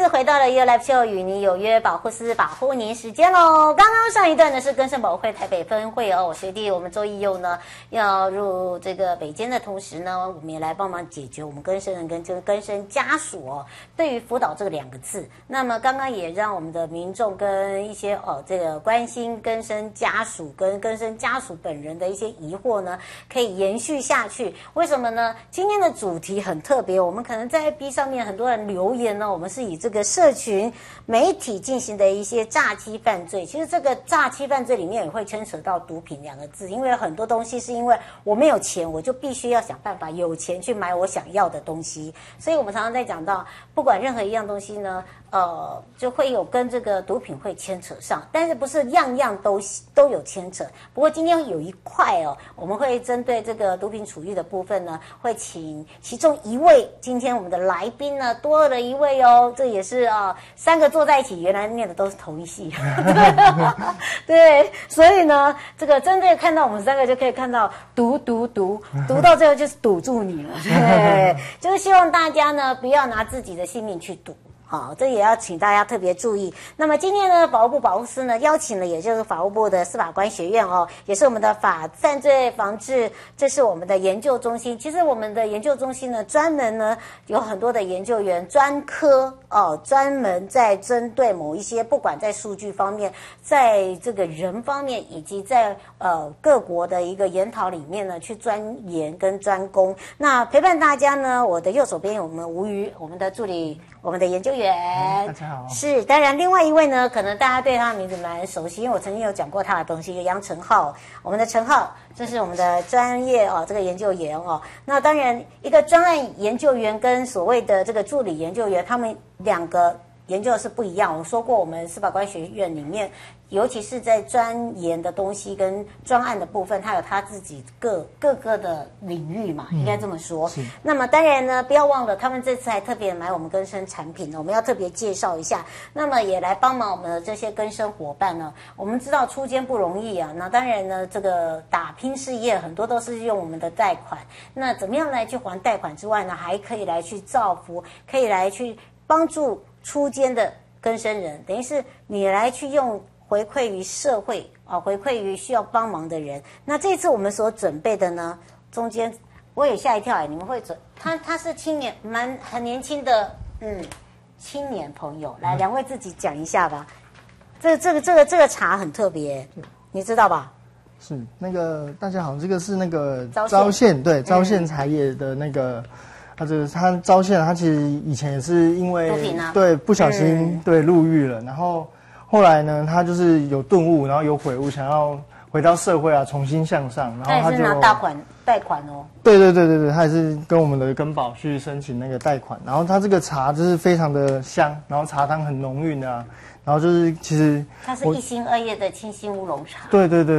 次回到了 You Live Show 与你有约保护司保护您时间喽。刚刚上一段呢是更生保护会台北分会哦，我学弟我们周义佑呢要入这个北监的同时呢，我们也来帮忙解决我们更生人跟这个更生家属哦对于辅导这个2个字。那么刚刚也让我们的民众跟一些这个关心更生家属跟更生家属本人的一些疑惑呢，可以延续下去。为什么呢？今天的主题很特别，我们可能在 FB 上面很多人留言呢，我们是以这个社群媒体进行的一些诈欺犯罪。其实这个诈欺犯罪里面也会牵扯到毒品2个字，因为很多东西是因为我没有钱，我就必须要想办法有钱去买我想要的东西。所以我们常常在讲到，不管任何一样东西呢，就会有跟这个毒品会牵扯上，但是不是样样都有牵扯。不过今天有一块我们会针对这个毒品处遇的部分呢，会请其中一位，今天我们的来宾呢多了一位哦，这也是3个坐在一起，原来念的都是同一系，对，所以呢，这个针对看到我们3个就可以看到读到最后就是堵住你了，对，就是希望大家呢不要拿自己的性命去赌。好，这也要请大家特别注意。那么今天呢，法务部保护司呢邀请了，也就是法务部的司法官学院也是我们的犯罪防治，这是我们的研究中心。其实我们的研究中心呢，专门呢有很多的研究员专科专门在针对某一些，不管在数据方面，在这个人方面，以及在各国的一个研讨里面呢，去钻研跟专攻。那陪伴大家呢，我的右手边有我们吴瑜，我们的助理。我们的研究员， 大家好。 是，当然另外一位呢，可能大家对他的名字蛮熟悉，因为我曾经有讲过他的东西，有杨成浩，我们的成浩，这是我们的专业这个研究员那当然，一个专案研究员跟所谓的这个助理研究员，他们2个研究的是不一样。我说过，我们司法官学院里面，尤其是在专研的东西跟专案的部分，它有它自己各个的领域嘛，应该这么说。那么当然呢，不要忘了，他们这次还特别买我们更生产品呢，我们要特别介绍一下。那么也来帮忙我们的这些更生伙伴呢。我们知道出监不容易啊，那当然呢，这个打拼事业很多都是用我们的贷款。那怎么样来去还贷款之外呢，还可以来去造福，可以来去帮助出监的更生人，等于是你来去用。回馈于社会回馈于需要帮忙的人。那这次我们所准备的呢，中间我也吓一跳你们会他是青年，很年轻的青年朋友，来2位自己讲一下吧。这个茶很特别，你知道吧？ 是那个大家好，这个是那个昭县，对，昭县茶叶的那个。他昭县，他其实以前也是因为对不小心对入狱了，然后后来呢，他就是有顿悟，然后有悔悟，想要回到社会重新向上，然后他就拿贷款对，他也是跟我们的根宝去申请那个贷款，然后他这个茶就是非常的香，然后茶汤很浓郁啊。然后就是其实它是1心2叶的清新乌龙茶。 对对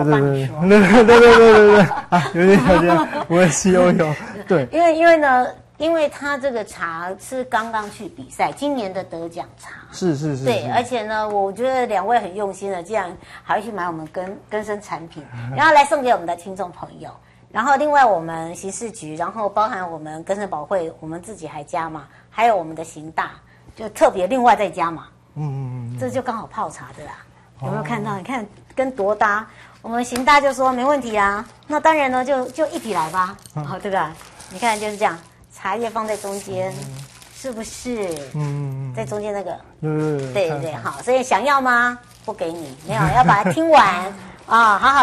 啊，有点这样，我也是有对。 因为他这个茶是刚刚去比赛，今年的得奖茶。 是。 对，而且呢，我觉得2位很用心的，这样还会去买我们更生产品，然后来送给我们的听众朋友。然后另外我们刑事局，然后包含我们更生保会，我们自己还加码，还有我们的刑大，就特别另外再加码。这就刚好泡茶的啦，有没有看到？你看跟多搭，我们刑大就说没问题啊。那当然呢，就一起来吧，对吧？你看就是这样，茶叶放在中间，是不是？在中间那个，对，好，所以想要吗？不给你，没有，要把它听完好好。